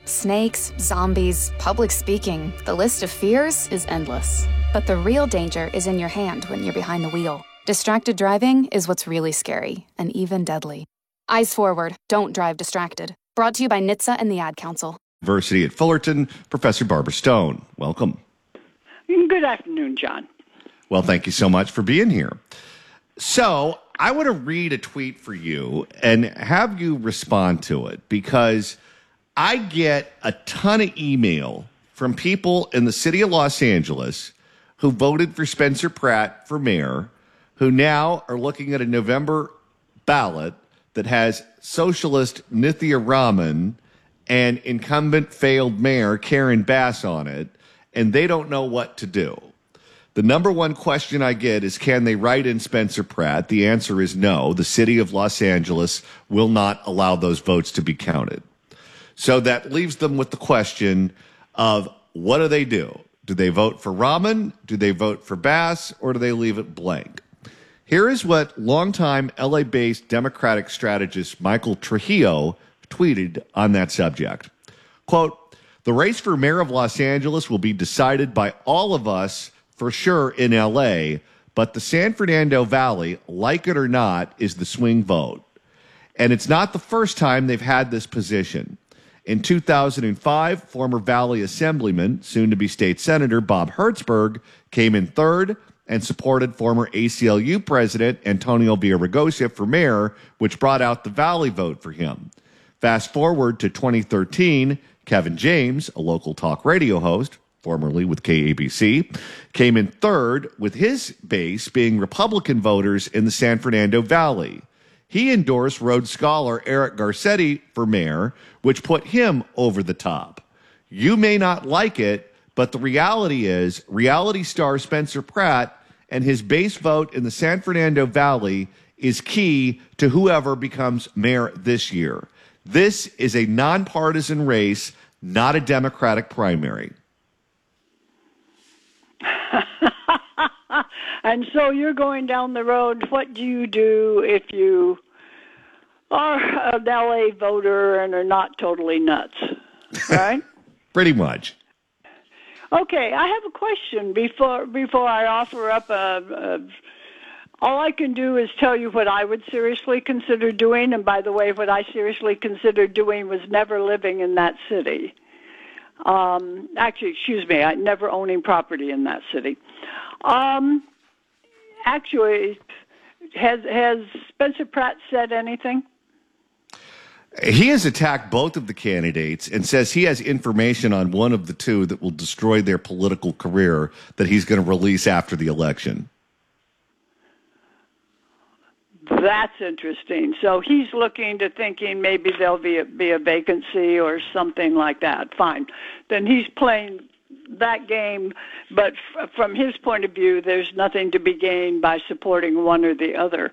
Snakes, zombies, public speaking, the list of fears is endless. But the real danger is in your hand when you're behind the wheel. Distracted driving is what's really scary and even deadly. Eyes forward, don't drive distracted. Brought to you by NHTSA and the Ad Council. University at Fullerton, Professor Barbara Stone. Welcome. Good afternoon, John. Well, thank you so much for being here. So I want to read a tweet for you and have you respond to it because I get a ton of email from people in the city of Los Angeles who voted for Spencer Pratt for mayor, who now are looking at a November ballot that has socialist Nithya Raman and incumbent failed mayor Karen Bass on it, and they don't know what to do. The number one question I get is, can they write in Spencer Pratt? The answer is no. The city of Los Angeles will not allow those votes to be counted. So that leaves them with the question of, what do? Do they vote for Raman? Do they vote for Bass? Or do they leave it blank? Here is what longtime LA-based Democratic strategist Michael Trujillo tweeted on that subject. Quote, "The race for mayor of Los Angeles will be decided by all of us for sure in LA, but the San Fernando Valley, like it or not, is the swing vote. And it's not the first time they've had this position. In 2005, former Valley Assemblyman, soon-to-be state senator Bob Hertzberg, came in third and supported former ACLU president Antonio Villaraigosa for mayor, which brought out the Valley vote for him. Fast forward to 2013, Kevin James, a local talk radio host, formerly with KABC, came in third, with his base being Republican voters in the San Fernando Valley. He endorsed Rhodes Scholar Eric Garcetti for mayor, which put him over the top. You may not like it, but the reality is reality star Spencer Pratt and his base vote in the San Fernando Valley is key to whoever becomes mayor this year. This is a nonpartisan race, not a Democratic primary." And so you're going down the road. What do you do if you are an LA voter and are not totally nuts, right? Pretty much. Okay, I have a question before I offer up all I can do is tell you what I would seriously consider doing, and by the way, what I seriously considered doing was never living in that city. Never owning property in that city. Actually, has Spencer Pratt said anything? He has attacked both of the candidates and says he has information on one of the two that will destroy their political career that he's going to release after the election. That's interesting. So he's looking to thinking maybe there'll be a vacancy or something like that. Fine. Then he's playing that game, but from his point of view, there's nothing to be gained by supporting one or the other.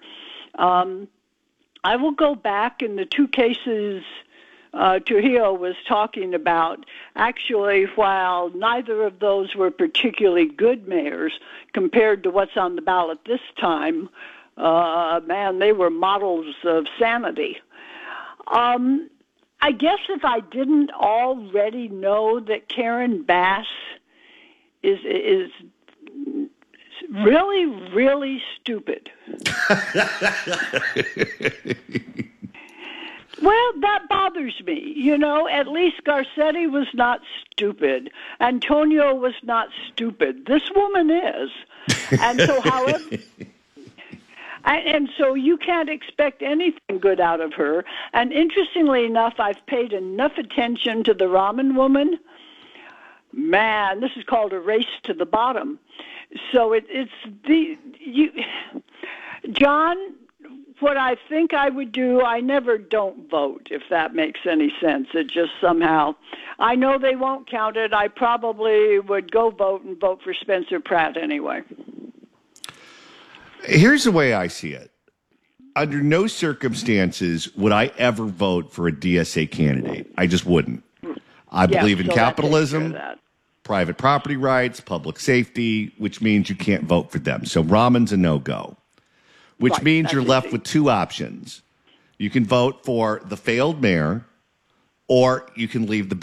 I will go back in the two cases Trujillo was talking about. Actually, while neither of those were particularly good mayors compared to what's on the ballot this time, they were models of sanity. I guess if I didn't already know that Karen Bass is really, really stupid. Well, that bothers me. You know, at least Garcetti was not stupid. Antonio was not stupid. This woman is. And so, however... And so you can't expect anything good out of her. And interestingly enough, I've paid enough attention to the Raman woman. Man, this is called a race to the bottom. So John, what I think I would do, I never don't vote, if that makes any sense. It just somehow, I know they won't count it. I probably would go vote and vote for Spencer Pratt anyway. Here's the way I see it. Under no circumstances would I ever vote for a DSA candidate. I just wouldn't. I believe in capitalism, private property rights, public safety, which means you can't vote for them. So Raman's a no-go, which means you're left with two options. You can vote for the failed mayor, or you can leave the